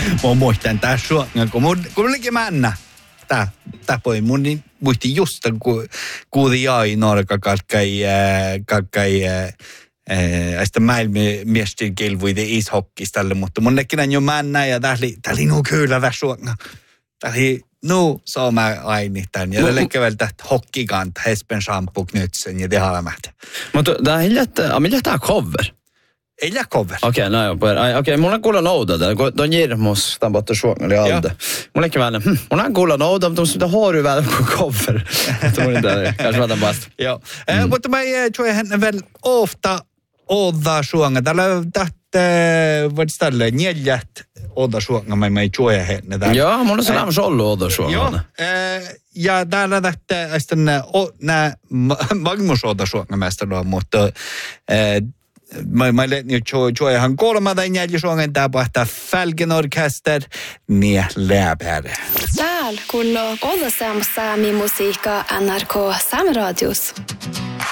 Mä muistan tää suongan, kun mun liikin männä. Tää poi mun niin muistin just, kun kuuli jäi norka kalkai sitä maailmiesten kilvuide ishockeystalle, mutta mun nekin jo männä ja tää oli nuu kyllä tää suongan. Tää oli nuu saama aini tän. Ja tälle käveltä hockikant, hespen shampoo, knutsen ja tehalämähtä. Mutta tää on hiljaa tää cover. Ei ole cover. Okei, no joo. Okei, mulla on kuulla nouda täällä. Tuo Jirmos, tämän pohtaa suongali alta. Mulla onkin vähän, mulla on kuulla nouda, mutta musta har du väl på cover. Tuli täällä, kanske vatan vasta. Joo. Mutta mä tror henne väl ofta odda suonga. Täällä vad ställe neljät odda suonga, mä ei tror henne täällä. Joo, mulla on sellainen ollut odda suonga. Joo. Ja täällä sitten nää Magnus odda suonga mästä mutta mä lät nyt joihan kolmadan jäljisuongen tapahtaa Fälgen orkester niin läpäädä. Täällä kuuluu Oda Saami musiikkaa NRK Sameradios.